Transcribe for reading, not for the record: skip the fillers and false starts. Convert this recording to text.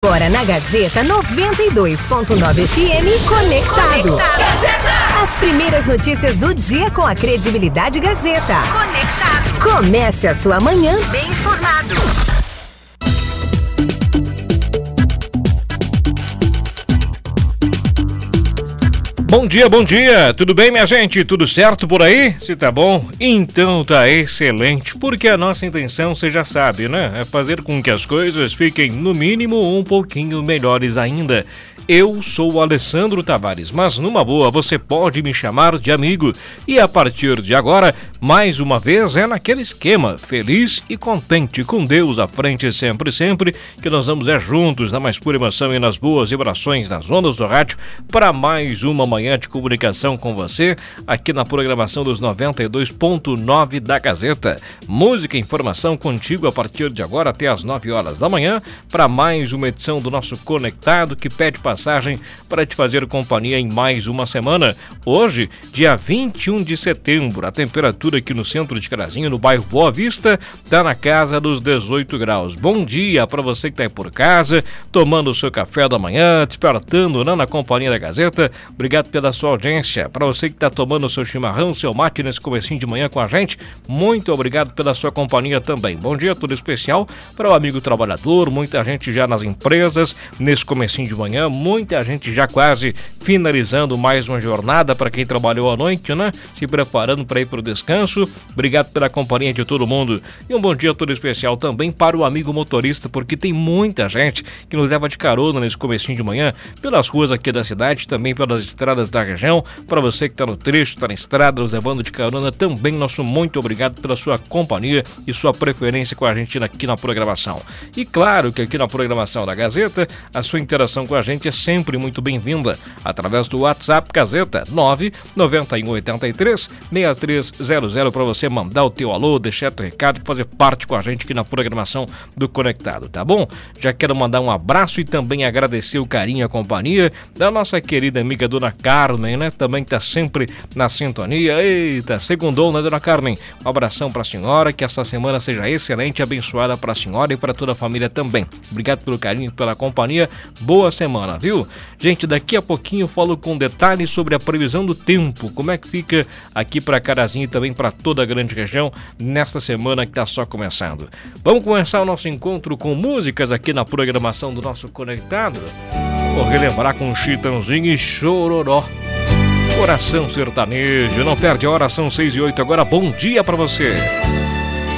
Agora na Gazeta 92.9 FM Conectado. Gazeta! As primeiras notícias do dia com a credibilidade Gazeta. Conectado. Comece a sua manhã bem informado. Bom dia, tudo bem, minha gente? Tudo certo por aí? Se tá bom, então tá excelente, porque a nossa intenção, você já sabe, né? É fazer com que as coisas fiquem, no mínimo, um pouquinho melhores ainda. Eu sou o Alessandro Tavares, mas numa boa, você pode me chamar de amigo. E a partir de agora, mais uma vez, é naquele esquema, feliz e contente, com Deus à frente sempre, que nós vamos juntos na mais pura emoção e nas boas vibrações das ondas do rádio, para mais uma manhã de comunicação com você, aqui na programação dos 92.9 da Gazeta. Música e informação contigo a partir de agora até as 9 horas da manhã, para mais uma edição do nosso Conectado, que pede passagem para te fazer companhia em mais uma semana. Hoje, dia 21 de setembro, a temperatura aqui no centro de Carazinho, no bairro Boa Vista, está na casa dos 18 graus. Bom dia para você que está aí por casa, tomando o seu café da manhã, despertando, né, na companhia da Gazeta. Obrigado pela sua audiência. Para você que está tomando o seu chimarrão, seu mate nesse comecinho de manhã com a gente, muito obrigado pela sua companhia também. Bom dia todo especial para o amigo trabalhador, muita gente já nas empresas, nesse comecinho de manhã, muita gente já quase finalizando mais uma jornada para quem trabalhou à noite, né? Se preparando para ir para o descanso. Obrigado pela companhia de todo mundo. E um bom dia todo especial também para o amigo motorista, porque tem muita gente que nos leva de carona nesse comecinho de manhã, pelas ruas aqui da cidade, também pelas estradas da região. Para você que está no trecho, está na estrada, nos levando de carona, também nosso muito obrigado pela sua companhia e sua preferência com a gente aqui na programação. E claro que aqui na programação da Gazeta, a sua interação com a gente é sempre muito bem-vinda, através do WhatsApp Gazeta 99183-6300, para você mandar o teu alô, deixar teu recado e fazer parte com a gente aqui na programação do Conectado, tá bom? Já quero mandar um abraço e também agradecer o carinho e a companhia da nossa querida amiga Dona Carmen, né? Também que tá sempre na sintonia. Eita, segundou, né, Dona Carmen? Um abração pra senhora, que essa semana seja excelente e abençoada pra senhora e pra toda a família também. Obrigado pelo carinho e pela companhia. Boa semana, viu? Gente, daqui a pouquinho eu falo com detalhes sobre a previsão do tempo, como é que fica aqui para Carazinho e também para toda a grande região nesta semana que está só começando. Vamos começar o nosso encontro com músicas aqui na programação do nosso Conectado. Vou relembrar com Chitãozinho e Chororó. Coração sertanejo, não perde a hora, são 6:08 agora, bom dia para você.